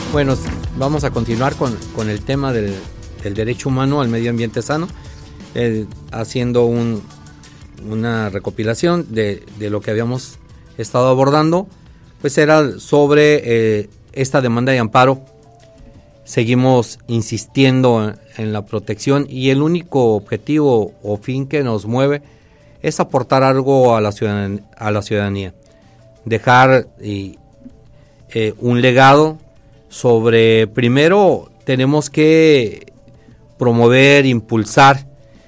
Bueno, vamos a continuar con el tema del derecho humano al medio ambiente sano, haciendo una recopilación de lo que habíamos estado abordando. Pues era sobre esta demanda de amparo. Seguimos insistiendo en la protección y el único objetivo o fin que nos mueve es aportar algo a la ciudadanía. Dejar un legado sobre, primero, tenemos que promover, impulsar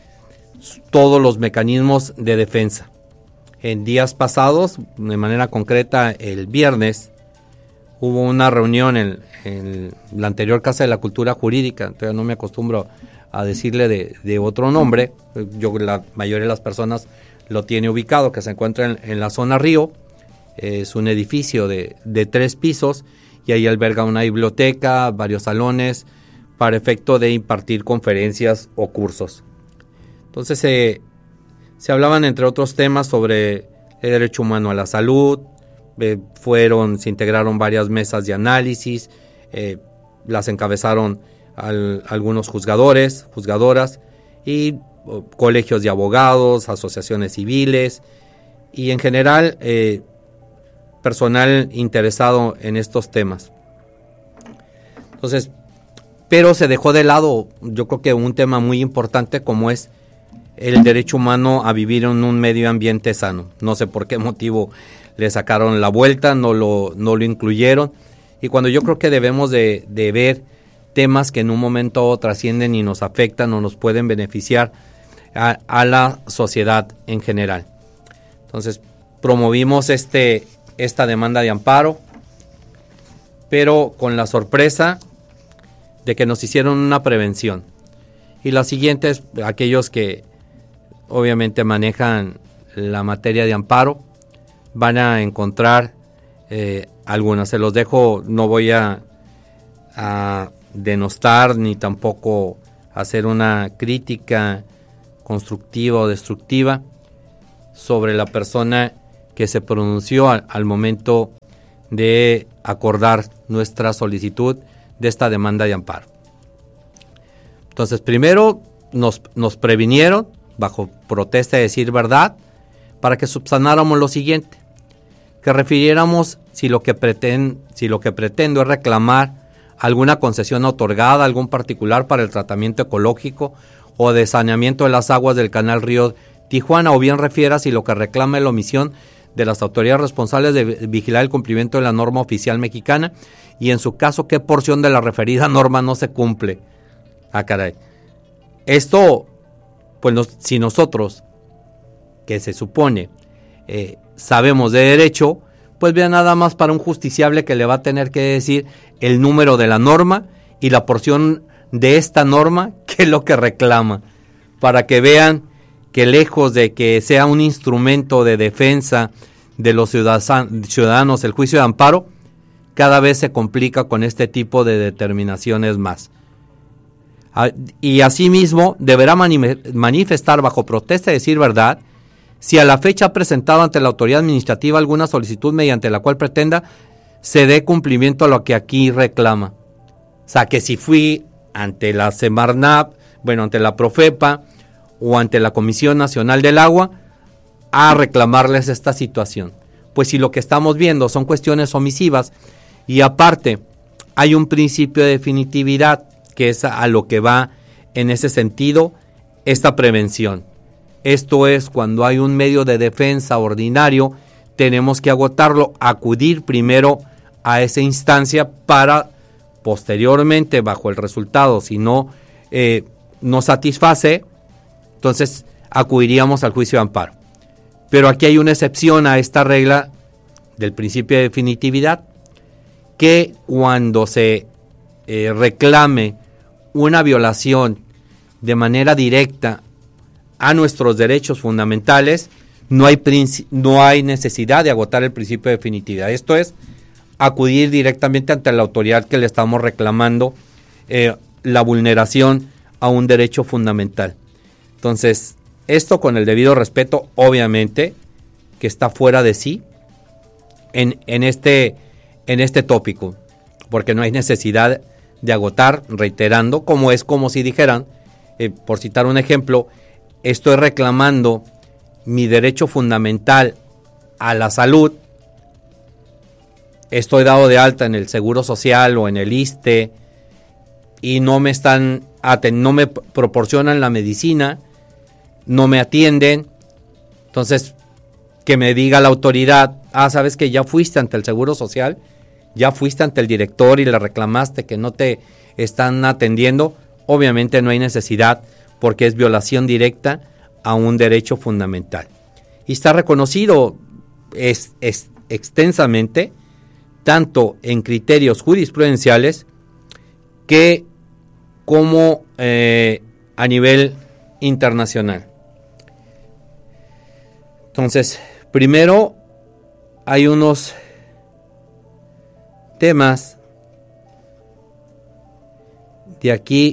todos los mecanismos de defensa. En días pasados, de manera concreta el viernes, hubo una reunión en la anterior Casa de la Cultura Jurídica. Entonces no me acostumbro a decirle de otro nombre. La mayoría de las personas lo tiene ubicado, que se encuentra en la zona Río. Es un edificio de 3 pisos y ahí alberga una biblioteca, varios salones para efecto de impartir conferencias o cursos. Entonces se hablaban, entre otros temas, sobre el derecho humano a la salud. Se integraron varias mesas de análisis, las encabezaron algunos juzgadores, juzgadoras y colegios de abogados, asociaciones civiles y en general personal interesado en estos temas. Entonces, pero se dejó de lado, yo creo que un tema muy importante como es el derecho humano a vivir en un medio ambiente sano. No sé por qué motivo le sacaron la vuelta, no lo incluyeron. Y cuando yo creo que debemos de ver temas que en un momento trascienden y nos afectan o nos pueden beneficiar a la sociedad en general. Entonces, promovimos esta demanda de amparo, pero con la sorpresa de que nos hicieron una prevención. Y la siguiente es aquellos que obviamente manejan la materia de amparo, van a encontrar algunas. Se los dejo, no voy a denostar ni tampoco hacer una crítica constructiva o destructiva sobre la persona que se pronunció al momento de acordar nuestra solicitud de esta demanda de amparo. Entonces, primero nos previnieron bajo protesta de decir verdad para que subsanáramos lo siguiente, que refiriéramos si lo que pretendo es reclamar alguna concesión otorgada a algún particular para el tratamiento ecológico o de saneamiento de las aguas del canal Río Tijuana, o bien refiera si lo que reclama es la omisión de las autoridades responsables de vigilar el cumplimiento de la norma oficial mexicana y en su caso qué porción de la referida norma no se cumple. Ah, caray. Esto, pues si nosotros, que se supone sabemos de derecho, pues vea nada más para un justiciable que le va a tener que decir el número de la norma y la porción de esta norma que es lo que reclama, para que vean que lejos de que sea un instrumento de defensa de los ciudadanos el juicio de amparo, cada vez se complica con este tipo de determinaciones más. Y asimismo deberá manifestar bajo protesta y decir verdad si a la fecha ha presentado ante la autoridad administrativa alguna solicitud mediante la cual pretenda se dé cumplimiento a lo que aquí reclama. O sea, que si fui ante la Semarnat, ante la Profepa o ante la Comisión Nacional del Agua a reclamarles esta situación. Pues si lo que estamos viendo son cuestiones omisivas y aparte hay un principio de definitividad que es a lo que va en ese sentido esta prevención. Esto es, cuando hay un medio de defensa ordinario, tenemos que agotarlo, acudir primero a esa instancia para posteriormente, bajo el resultado, si no nos satisface, entonces acudiríamos al juicio de amparo. Pero aquí hay una excepción a esta regla del principio de definitividad, que cuando se reclame una violación de manera directa a nuestros derechos fundamentales, no hay necesidad de agotar el principio de definitividad. Esto es, acudir directamente ante la autoridad que le estamos reclamando la vulneración a un derecho fundamental. Entonces, esto con el debido respeto, obviamente, que está fuera de sí en este tópico. porque no hay necesidad de agotar, reiterando, como si dijeran, por citar un ejemplo, estoy reclamando mi derecho fundamental a la salud, estoy dado de alta en el Seguro Social o en el ISSSTE y no me proporcionan la medicina, no me atienden. Entonces, que me diga la autoridad, sabes que ya fuiste ante el Seguro Social, ya fuiste ante el director y le reclamaste que no te están atendiendo. Obviamente no hay necesidad, porque es violación directa a un derecho fundamental. Y está reconocido extensamente, tanto en criterios jurisprudenciales como a nivel internacional. Entonces, primero hay unos temas de aquí,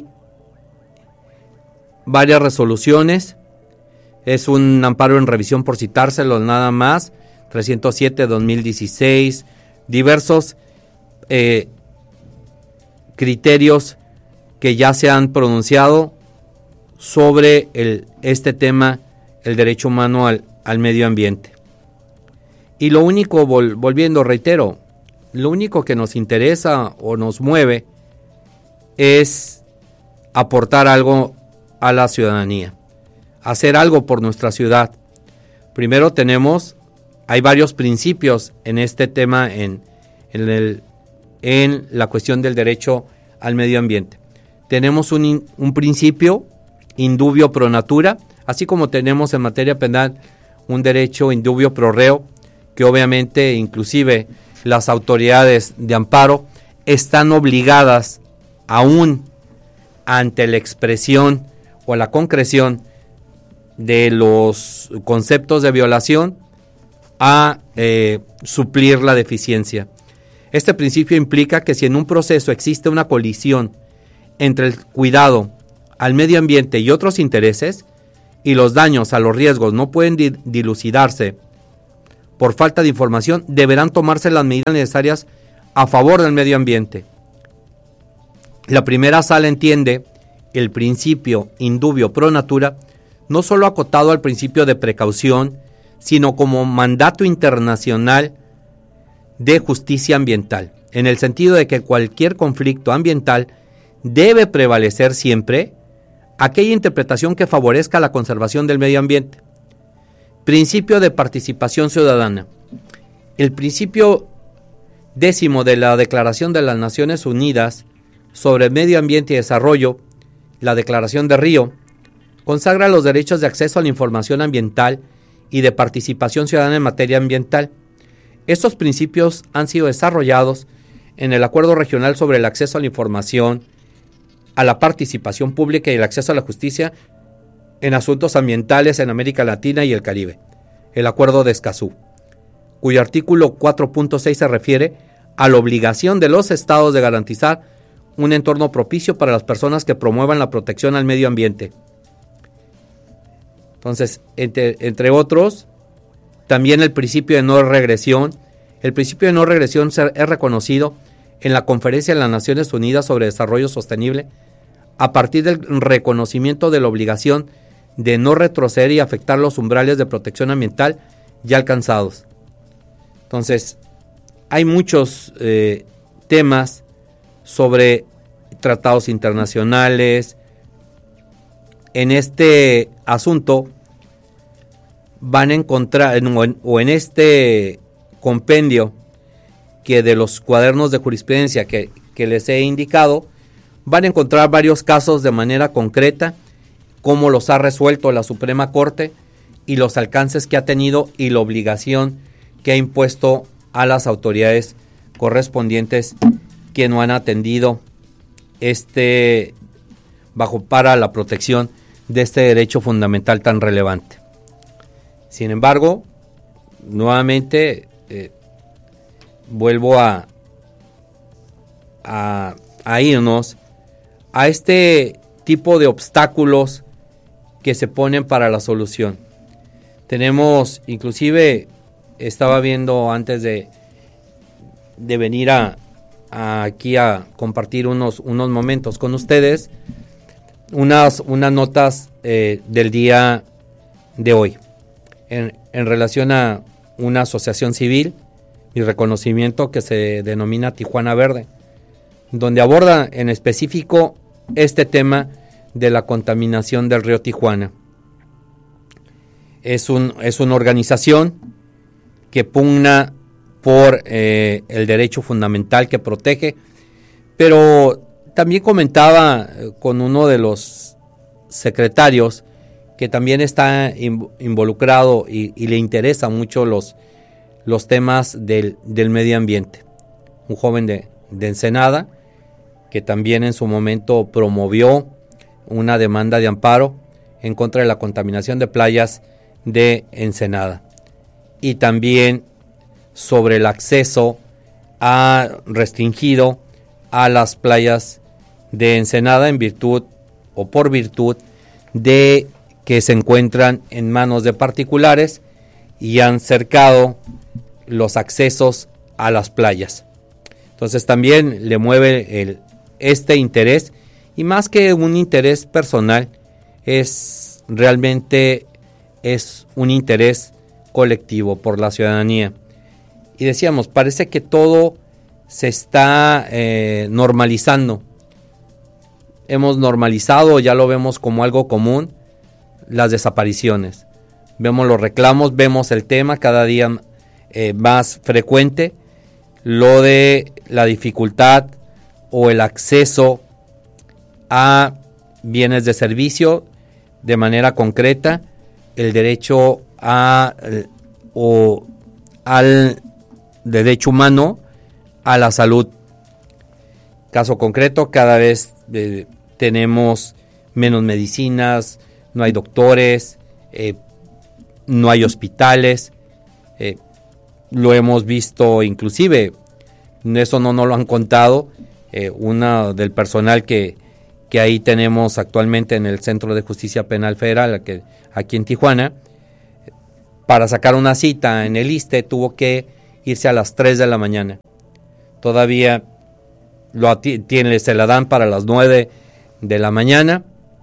varias resoluciones. Es un amparo en revisión, por citárselo nada más, 307/2016, diversos criterios que ya se han pronunciado sobre este tema, el derecho humano al medio ambiente. Y lo único, volviendo, reitero, lo único que nos interesa o nos mueve es aportar algo a la ciudadanía, hacer algo por nuestra ciudad. Primero hay varios principios en este tema, en la cuestión del derecho al medio ambiente. Tenemos un principio indubio pro natura, así como tenemos en materia penal un derecho indubio pro reo, que obviamente inclusive las autoridades de amparo están obligadas, aún ante la expresión o la concreción de los conceptos de violación, a suplir la deficiencia. Este principio implica que si en un proceso existe una colisión entre el cuidado al medio ambiente y otros intereses, y los daños a los riesgos no pueden dilucidarse por falta de información, deberán tomarse las medidas necesarias a favor del medio ambiente. La primera sala entiende el principio indubio pro natura no solo acotado al principio de precaución, sino como mandato internacional de justicia ambiental, en el sentido de que cualquier conflicto ambiental debe prevalecer siempre aquella interpretación que favorezca la conservación del medio ambiente. Principio de participación ciudadana. El principio 10º de la Declaración de las Naciones Unidas sobre Medio Ambiente y Desarrollo, la Declaración de Río, consagra los derechos de acceso a la información ambiental y de participación ciudadana en materia ambiental. Estos principios han sido desarrollados en el Acuerdo Regional sobre el Acceso a la Información, a la Participación Pública y el Acceso a la Justicia en Asuntos Ambientales en América Latina y el Caribe, el Acuerdo de Escazú, cuyo artículo 4.6 se refiere a la obligación de los estados de garantizar un entorno propicio para las personas que promuevan la protección al medio ambiente. Entonces, entre otros, también el principio de no regresión. El principio de no regresión es reconocido en la Conferencia de las Naciones Unidas sobre Desarrollo Sostenible a partir del reconocimiento de la obligación de no retroceder y afectar los umbrales de protección ambiental ya alcanzados. Entonces, hay muchos temas sobre tratados internacionales. En este asunto van a encontrar, o en este compendio que de los cuadernos de jurisprudencia que les he indicado, van a encontrar varios casos de manera concreta, cómo los ha resuelto la Suprema Corte y los alcances que ha tenido y la obligación que ha impuesto a las autoridades correspondientes que no han atendido para la protección de este derecho fundamental tan relevante. Sin embargo, nuevamente vuelvo a irnos a este tipo de obstáculos que se ponen para la solución. Tenemos, inclusive, estaba viendo antes de venir aquí a compartir unos momentos con ustedes, unas notas del día de hoy en relación a una asociación civil y reconocimiento que se denomina Tijuana Verde, donde aborda en específico este tema de la contaminación del río Tijuana. Es una organización que pugna por el derecho fundamental que protege, pero también comentaba con uno de los secretarios que también está involucrado y le interesa mucho los temas del medio ambiente. Un joven de Ensenada que también en su momento promovió una demanda de amparo en contra de la contaminación de playas de Ensenada, y también sobre el acceso restringido a las playas de Ensenada en virtud o por virtud de que se encuentran en manos de particulares y han cercado los accesos a las playas. Entonces también le mueve este interés, y más que un interés personal, realmente es un interés colectivo por la ciudadanía. Y decíamos, parece que todo se está normalizando. Hemos normalizado, ya lo vemos como algo común, las desapariciones. Vemos los reclamos, vemos el tema cada día más frecuente, lo de la dificultad o el acceso a bienes de servicio de manera concreta, el derecho al derecho humano a la salud. Caso concreto, cada vez tenemos menos medicinas, no hay doctores, no hay hospitales, lo hemos visto inclusive, eso no nos lo han contado, una del personal que ahí tenemos actualmente en el Centro de Justicia Penal Federal, aquí en Tijuana, para sacar una cita en el ISSSTE tuvo que irse a las 3 de la mañana. Todavía se la dan para las 9 de la mañana,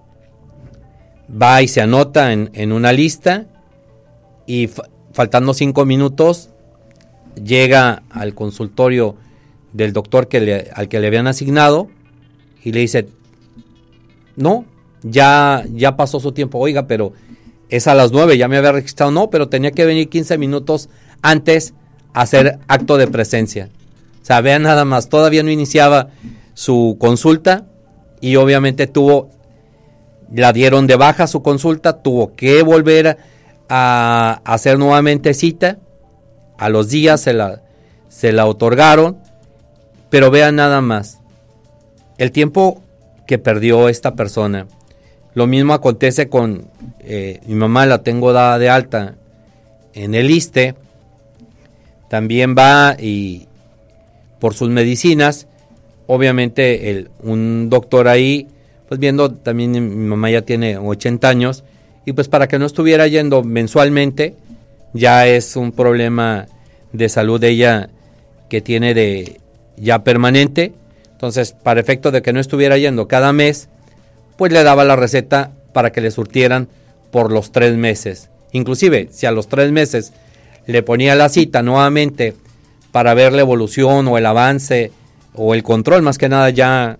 va y se anota en una lista y faltando 5 minutos llega al consultorio del doctor al que le habían asignado y le dice: no, ya pasó su tiempo. Oiga, pero es a las 9, ya me había registrado. No, pero tenía que venir 15 minutos antes a hacer acto de presencia. O sea, vean nada más, todavía no iniciaba su consulta y obviamente la dieron de baja su consulta, tuvo que volver a hacer nuevamente cita. A los días se la otorgaron, pero vean nada más el tiempo que perdió esta persona. Lo mismo acontece con mi mamá, la tengo dada de alta en el ISSSTE, también va y por sus medicinas, obviamente un doctor ahí, pues viendo, también mi mamá ya tiene 80 años, y pues para que no estuviera yendo mensualmente, ya es un problema de salud de ella que tiene ya permanente. Entonces, para efecto de que no estuviera yendo cada mes, pues le daba la receta para que le surtieran por los 3 meses. Inclusive, si a los 3 meses le ponía la cita nuevamente para ver la evolución o el avance o el control, más que nada ya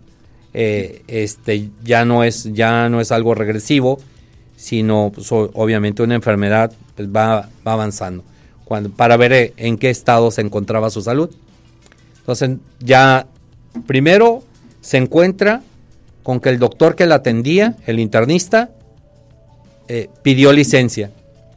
no es algo regresivo, sino pues, obviamente una enfermedad pues, va avanzando, para ver en qué estado se encontraba su salud. Entonces ya primero se encuentra con que el doctor que la atendía, el internista, pidió licencia.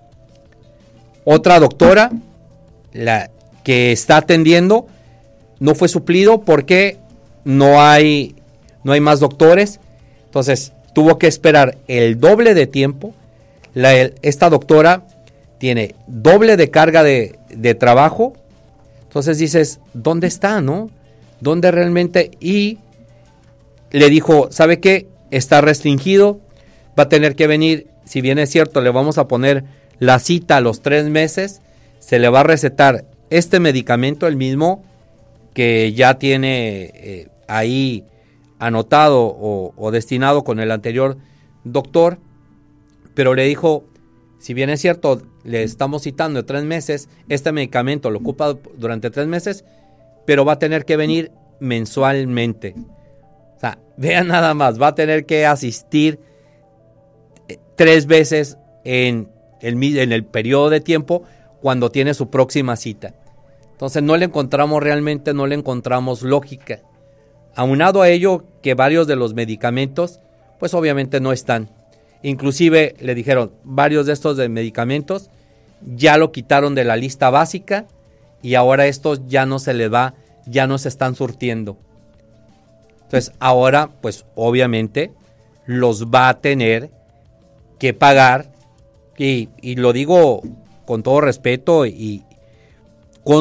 Otra doctora, la que está atendiendo, no fue suplido porque no hay más doctores. Entonces tuvo que esperar el doble de tiempo. Esta doctora tiene doble de carga de trabajo. Entonces dices, ¿dónde está, no? ¿Dónde realmente? Y le dijo, ¿sabe qué? Está restringido, va a tener que venir, si bien es cierto, le vamos a poner la cita a los 3 meses, se le va a recetar este medicamento, el mismo, que ya tiene ahí anotado o destinado con el anterior doctor, pero le dijo, si bien es cierto, le estamos citando de 3 meses, este medicamento lo ocupa durante 3 meses, pero va a tener que venir mensualmente. O sea, vean nada más, va a tener que asistir 3 veces en el periodo de tiempo cuando tiene su próxima cita. Entonces no le encontramos lógica. Aunado a ello que varios de los medicamentos, pues obviamente no están. Inclusive le dijeron, varios de estos medicamentos ya lo quitaron de la lista básica y ahora estos ya no se están surtiendo. Entonces ahora, pues obviamente los va a tener que pagar, y lo digo con todo respeto y con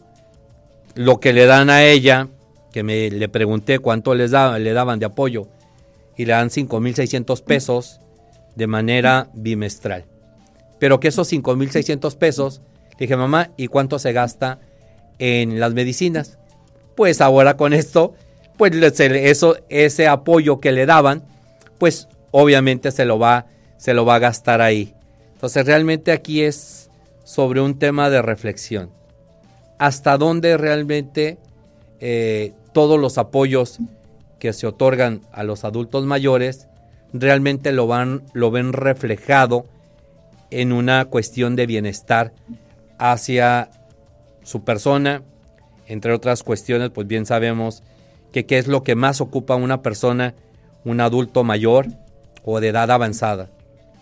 lo que le dan a ella, que le pregunté cuánto le daban de apoyo, y le dan 5,600 pesos de manera bimestral. Pero que esos 5,600 pesos, le dije, mamá, ¿y cuánto se gasta en las medicinas? Pues ahora con esto, pues ese apoyo que le daban, pues obviamente se lo va a gastar ahí. Entonces realmente aquí es sobre un tema de reflexión. ¿Hasta dónde realmente todos los apoyos que se otorgan a los adultos mayores realmente lo ven reflejado en una cuestión de bienestar hacia su persona? Entre otras cuestiones, pues bien sabemos que qué es lo que más ocupa una persona, un adulto mayor o de edad avanzada.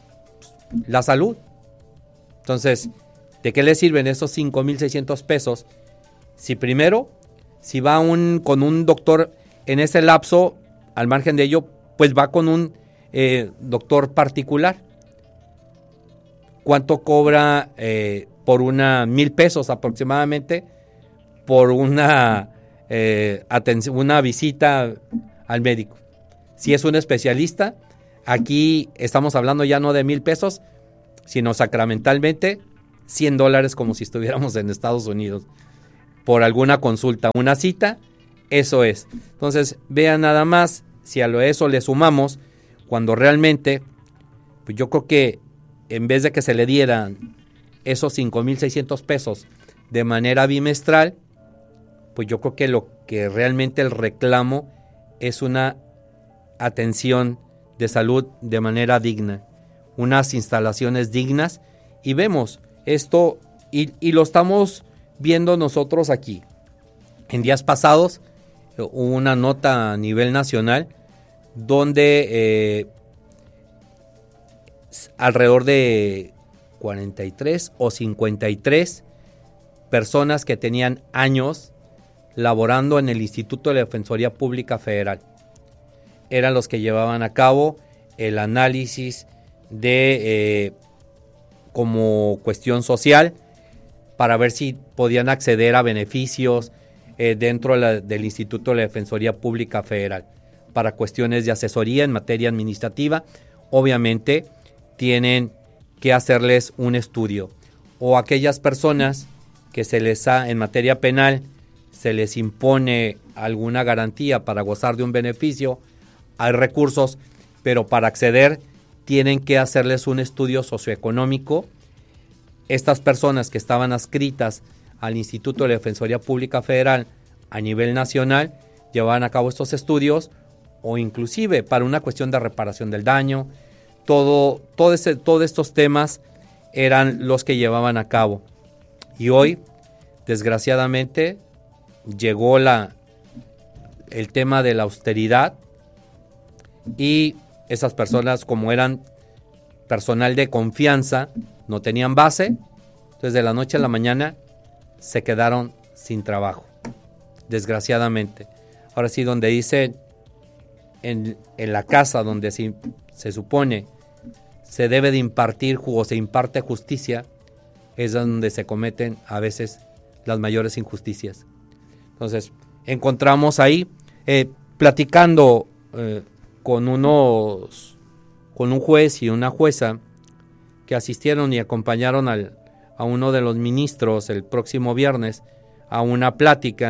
La salud. Entonces, ¿de qué le sirven esos 5,600 pesos? Si va con un doctor en ese lapso, al margen de ello, pues va con un doctor particular. ¿Cuánto cobra por 1,000 pesos aproximadamente por una visita al médico? Si es un especialista, aquí estamos hablando ya no de 1,000 pesos, sino sacramentalmente $100, como si estuviéramos en Estados Unidos, por alguna consulta, una cita, eso es. Entonces, vean nada más, si a eso le sumamos, cuando realmente, pues yo creo que en vez de que se le dieran esos 5,600 pesos de manera bimestral, pues yo creo que lo que realmente el reclamo es una atención de salud de manera digna, unas instalaciones dignas, y vemos esto y lo estamos viendo nosotros aquí. En días pasados hubo una nota a nivel nacional donde alrededor de 43 o 53 personas que tenían años laborando en el Instituto de la Defensoría Pública Federal eran los que llevaban a cabo el análisis de como cuestión social para ver si podían acceder a beneficios dentro del Instituto de la Defensoría Pública Federal para cuestiones de asesoría en materia administrativa. Obviamente tienen que hacerles un estudio, o aquellas personas que en materia penal se les impone alguna garantía para gozar de un beneficio, hay recursos, pero para acceder tienen que hacerles un estudio socioeconómico. Estas personas que estaban adscritas al Instituto de la Defensoría Pública Federal a nivel nacional llevaban a cabo estos estudios, o inclusive para una cuestión de reparación del daño. Todos estos temas eran los que llevaban a cabo. Y hoy, desgraciadamente, llegó el tema de la austeridad, y esas personas, como eran personal de confianza, no tenían base, entonces de la noche a la mañana se quedaron sin trabajo, desgraciadamente. Ahora sí, donde dice en la casa donde se supone se debe de impartir o se imparte justicia, es donde se cometen a veces las mayores injusticias. Entonces, encontramos ahí, platicando con un juez y una jueza que asistieron y acompañaron a uno de los ministros el próximo viernes a una plática,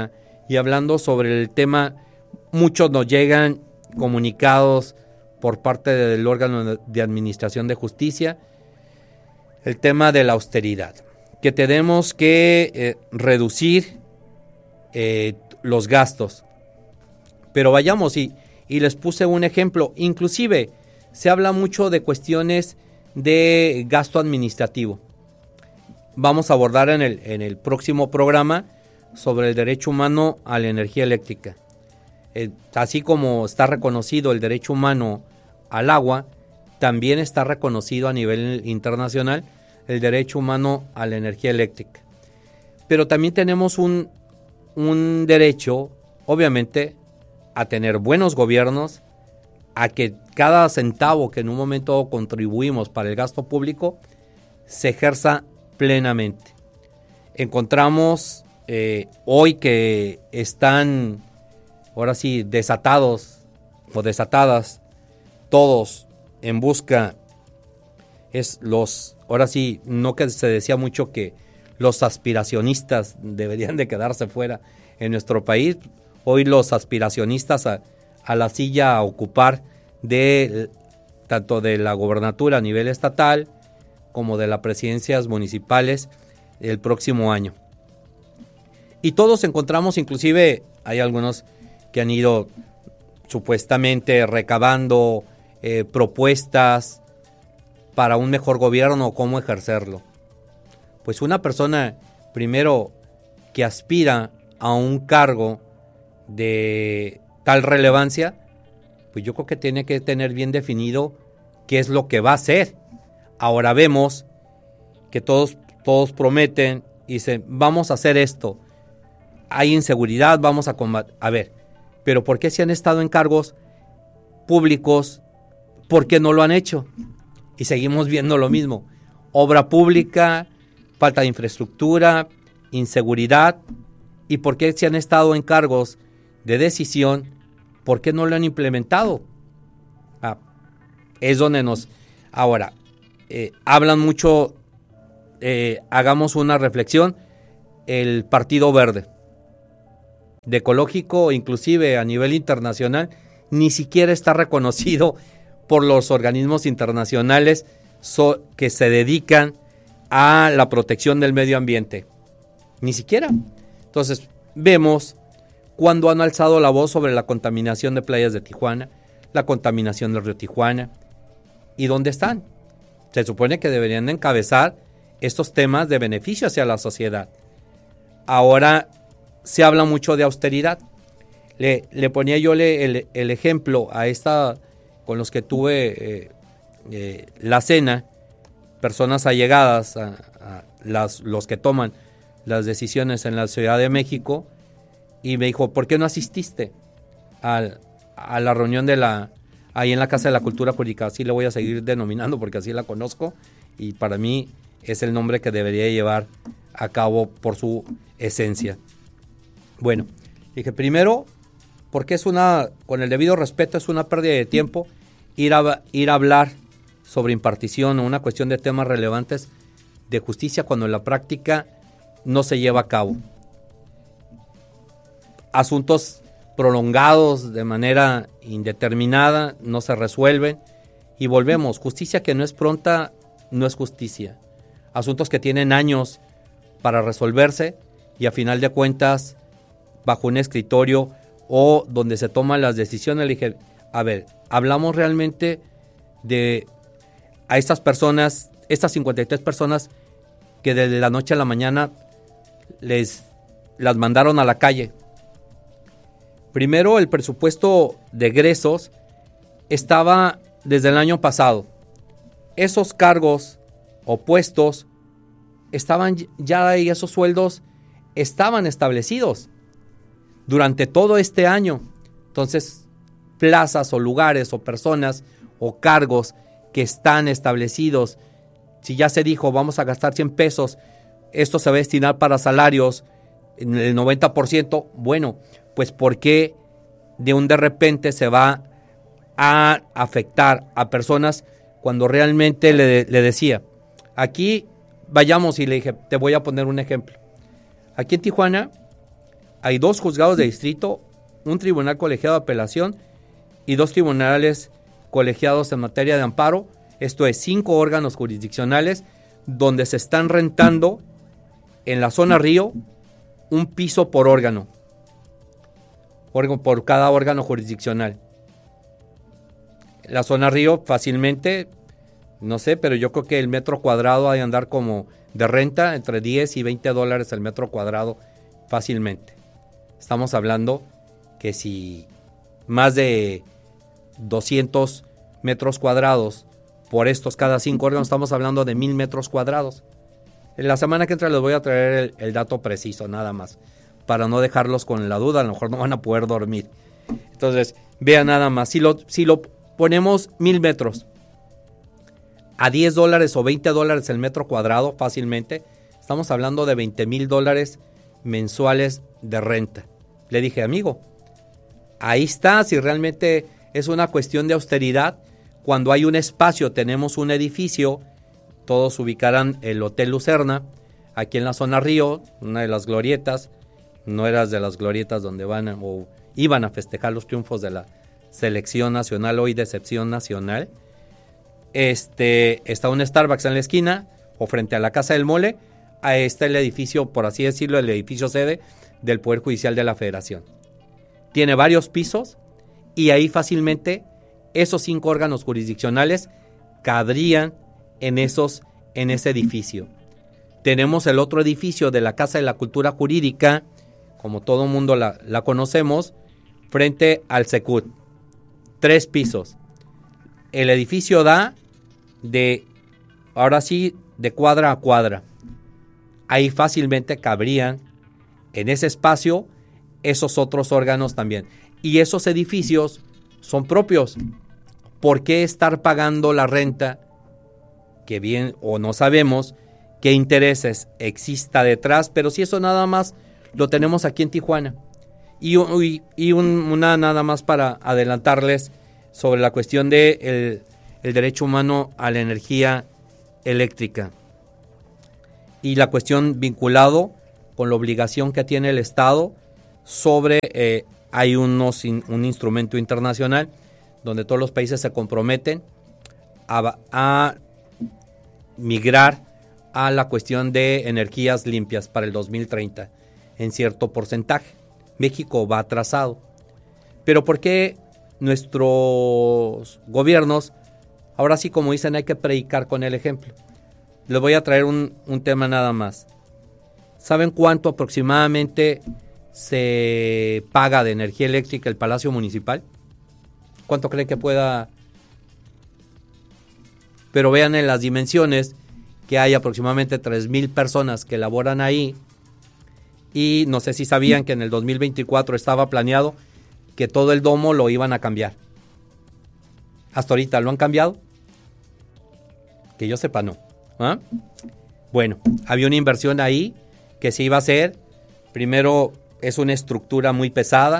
y hablando sobre el tema, muchos nos llegan comunicados por parte del órgano de administración de justicia, el tema de la austeridad, que tenemos que reducir los gastos. Pero vayamos y les puse un ejemplo, inclusive se habla mucho de cuestiones de gasto administrativo. Vamos a abordar en el próximo programa sobre el derecho humano a la energía eléctrica. Así como está reconocido el derecho humano al agua, también está reconocido a nivel internacional el derecho humano a la energía eléctrica. Pero también tenemos un derecho, obviamente, a tener buenos gobiernos, a que cada centavo que en un momento contribuimos para el gasto público se ejerza plenamente. Encontramos hoy que están, ahora sí, desatados o desatadas, todos en busca, ahora sí, no que se decía mucho que los aspiracionistas deberían de quedarse fuera en nuestro país, hoy los aspiracionistas a la silla a ocupar tanto de la gobernatura a nivel estatal como de las presidencias municipales el próximo año. Y todos encontramos, inclusive hay algunos que han ido supuestamente recabando propuestas para un mejor gobierno, cómo ejercerlo. Pues una persona, primero, que aspira a un cargo de tal relevancia, pues yo creo que tiene que tener bien definido qué es lo que va a hacer. Ahora vemos que todos prometen y dicen, vamos a hacer esto. Hay inseguridad, vamos a combatir. A ver, pero ¿por qué si han estado en cargos públicos, por qué no lo han hecho? Y seguimos viendo lo mismo. Obra pública, falta de infraestructura, inseguridad. ¿Y por qué si han estado en cargos de decisión, por qué no lo han implementado? Es donde nos... Ahora, hablan mucho, hagamos una reflexión, el Partido Verde, de ecológico, inclusive a nivel internacional, ni siquiera está reconocido por los organismos internacionales que se dedican a la protección del medio ambiente. Ni siquiera. Entonces, vemos cuando han alzado la voz sobre la contaminación de playas de Tijuana, la contaminación del río Tijuana. ¿Y dónde están? Se supone que deberían de encabezar estos temas de beneficio hacia la sociedad. Ahora se habla mucho de austeridad. Le ponía yo el ejemplo a esta, con los que tuve la cena, personas allegadas a los que toman las decisiones en la Ciudad de México, y me dijo, ¿por qué no asististe a la reunión ahí en la Casa de la Cultura Jurídica? Así le voy a seguir denominando porque así la conozco y para mí es el nombre que debería llevar a cabo por su esencia. Bueno, dije, primero, porque con el debido respeto, es una pérdida de tiempo ir a hablar sobre impartición o una cuestión de temas relevantes de justicia cuando en la práctica no se lleva a cabo. Asuntos prolongados de manera indeterminada no se resuelven y volvemos. Justicia que no es pronta no es justicia. Asuntos que tienen años para resolverse y a final de cuentas bajo un escritorio o donde se toman las decisiones, le dije, a ver, hablamos realmente de a estas personas, estas 53 personas que desde la noche a la mañana las mandaron a la calle. Primero, el presupuesto de egresos estaba desde el año pasado. Esos cargos o puestos estaban ya y esos sueldos estaban establecidos durante todo este año. Entonces, plazas o lugares o personas o cargos que están establecidos, si ya se dijo vamos a gastar 100 pesos, esto se va a destinar para salarios en el 90%, bueno, pues ¿por qué de repente se va a afectar a personas cuando realmente le decía? Aquí vayamos y le dije, te voy a poner un ejemplo. Aquí en Tijuana hay 2 juzgados de distrito, un tribunal colegiado de apelación y 2 tribunales colegiados en materia de amparo. Esto es 5 órganos jurisdiccionales donde se están rentando en la zona Río un piso por órgano, por cada órgano jurisdiccional. La zona Río fácilmente, no sé, pero yo creo que el metro cuadrado ha de andar como de renta entre 10 y 20 dólares el metro cuadrado fácilmente. Estamos hablando que si más de 200 metros cuadrados por estos cada 5 órganos, estamos hablando de 1,000 metros cuadrados. En la semana que entra les voy a traer el dato preciso, nada más, para no dejarlos con la duda, a lo mejor no van a poder dormir. Entonces, vean nada más, si lo ponemos 1,000 metros a 10 dólares o 20 dólares el metro cuadrado fácilmente, estamos hablando de 20,000 dólares mensuales de renta. Le dije, amigo, ahí está, si realmente es una cuestión de austeridad, cuando hay un espacio, tenemos un edificio, todos ubicarán el Hotel Lucerna, aquí en la zona Río, una de las glorietas, no eras de las glorietas donde van o iban a festejar los triunfos de la selección nacional, hoy decepción nacional. Está un Starbucks en la esquina, o frente a la Casa del Mole, ahí está el edificio, por así decirlo, el edificio sede del Poder Judicial de la Federación. Tiene varios pisos y ahí fácilmente esos 5 órganos jurisdiccionales cabrían en ese edificio. Tenemos el otro edificio de la Casa de la Cultura Jurídica, como todo mundo la conocemos, frente al Secut. 3 pisos. El edificio da ahora sí, de cuadra a cuadra. Ahí fácilmente cabrían en ese espacio esos otros órganos también. Y esos edificios son propios. ¿Por qué estar pagando la renta? Que bien o no sabemos qué intereses exista detrás, pero si eso nada más lo tenemos aquí en Tijuana. Y una nada más para adelantarles sobre la cuestión de el derecho humano a la energía eléctrica y la cuestión vinculado con la obligación que tiene el Estado sobre hay un instrumento internacional donde todos los países se comprometen a migrar a la cuestión de energías limpias para el 2030 en cierto porcentaje. México va atrasado. Pero ¿por qué nuestros gobiernos, ahora sí como dicen, hay que predicar con el ejemplo? Les voy a traer un tema nada más. ¿Saben cuánto aproximadamente se paga de energía eléctrica el Palacio Municipal? ¿Cuánto creen que pueda? Pero vean en las dimensiones que hay aproximadamente 3,000 personas que laboran ahí. Y no sé si sabían que en el 2024 estaba planeado que todo el domo lo iban a cambiar. Hasta ahorita lo han cambiado. Que yo sepa, no. ¿Ah? Bueno, había una inversión ahí que se iba a hacer. Primero, es una estructura muy pesada.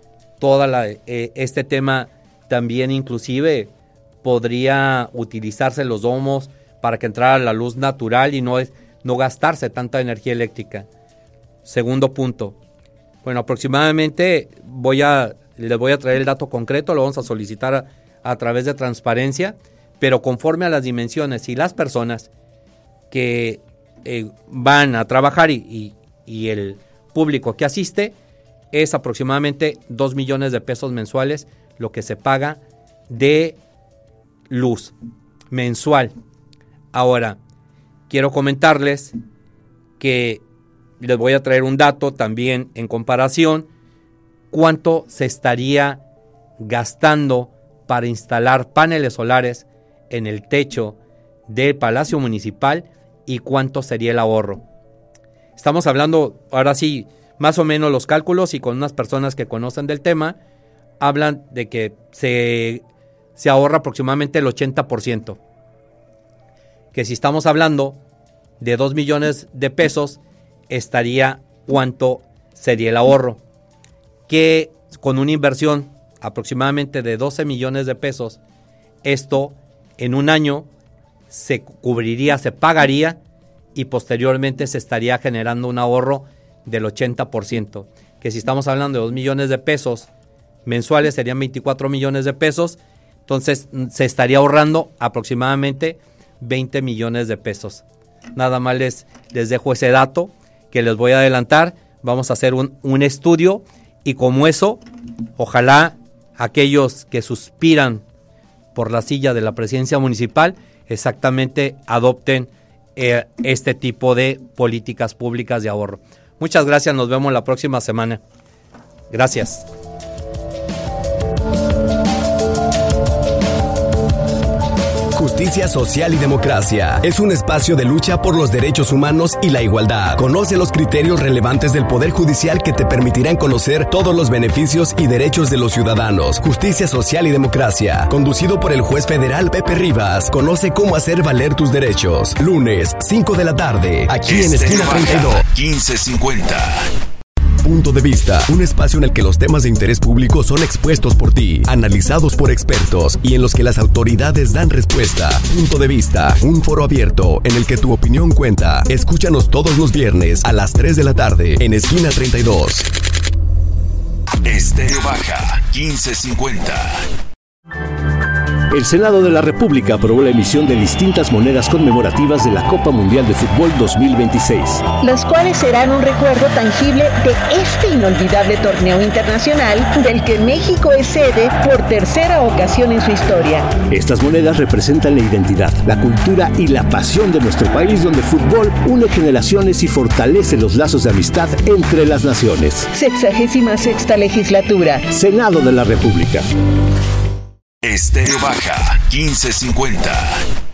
Este tema también inclusive podría utilizarse los domos para que entrara la luz natural y no gastarse tanta energía eléctrica. Segundo punto. Bueno, aproximadamente les voy a traer el dato concreto, lo vamos a solicitar a través de transparencia, pero conforme a las dimensiones y las personas que van a trabajar y el público que asiste, es aproximadamente 2 millones de pesos mensuales lo que se paga de luz mensual. Ahora, quiero comentarles que les voy a traer un dato también en comparación, cuánto se estaría gastando para instalar paneles solares en el techo del Palacio Municipal y cuánto sería el ahorro. Estamos hablando, ahora sí, más o menos los cálculos y con unas personas que conocen del tema, hablan de que se ahorra aproximadamente el 80%. Que si estamos hablando de 2 millones de pesos, estaría cuánto sería el ahorro. Que con una inversión aproximadamente de 12 millones de pesos, esto en un año se cubriría, se pagaría y posteriormente se estaría generando un ahorro del 80%. que si estamos hablando de 2 millones de pesos mensuales serían 24 millones de pesos, entonces se estaría ahorrando aproximadamente 20 millones de pesos. Nada más les dejo ese dato que les voy a adelantar. Vamos a hacer un estudio y como eso, ojalá aquellos que suspiran por la silla de la presidencia municipal exactamente adopten este tipo de políticas públicas de ahorro. Muchas gracias, nos vemos la próxima semana. Gracias. Justicia Social y Democracia es un espacio de lucha por los derechos humanos y la igualdad. Conoce los criterios relevantes del Poder Judicial que te permitirán conocer todos los beneficios y derechos de los ciudadanos. Justicia Social y Democracia, conducido por el juez federal Pepe Rivas. Conoce cómo hacer valer tus derechos. Lunes, 5 de la tarde, aquí en Esquina 32. 1550. Punto de Vista, un espacio en el que los temas de interés público son expuestos por ti, analizados por expertos y en los que las autoridades dan respuesta. Punto de Vista, un foro abierto en el que tu opinión cuenta. Escúchanos todos los viernes a las 3 de la tarde en Esquina 32. Estéreo Baja, 1550. El Senado de la República aprobó la emisión de distintas monedas conmemorativas de la Copa Mundial de Fútbol 2026. Las cuales serán un recuerdo tangible de este inolvidable torneo internacional del que México es sede por tercera ocasión en su historia. Estas monedas representan la identidad, la cultura y la pasión de nuestro país, donde el fútbol une generaciones y fortalece los lazos de amistad entre las naciones. 66ª legislatura. Senado de la República. Estéreo Baja, 1550.